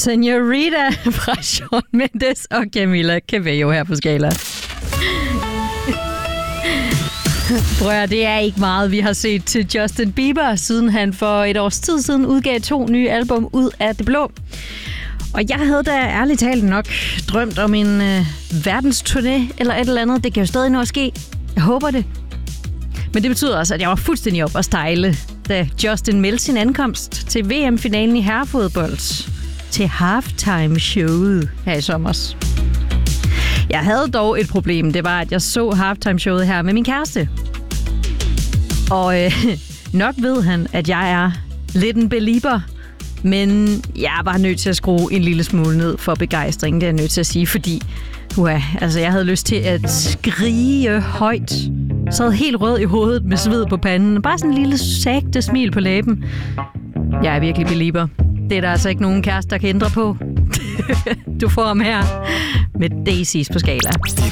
Senorita fra Shawn Mendes og Camila Cabello her på Skala. Bror, det er ikke meget, vi har set til Justin Bieber, siden han for et års tid siden udgav 2 nye album ud af det blå. Og jeg havde da ærligt talt nok drømt om en verdensturné eller et eller andet. Det kan jo stadig nå at ske. Jeg håber det. Men det betyder også, at jeg var fuldstændig op at stejle, da Justin meldte sin ankomst til VM-finalen i herrefodbold til halftime-showet her i sommers. Jeg havde dog et problem. Det var, at jeg så halftime-showet her med min kæreste. Og nok ved han, at jeg er lidt en belieber. Men jeg var nødt til at skrue en lille smule ned for begejstringen, det er jeg nødt til at sige, fordi jeg havde lyst til at skrige højt. Sad helt rød i hovedet med sved på panden. Bare sådan en lille sagte smil på læben. Jeg er virkelig belieber. Det er der altså ikke nogen kæreste, der kan ændre på. Du får ham her med Daisies på Skala.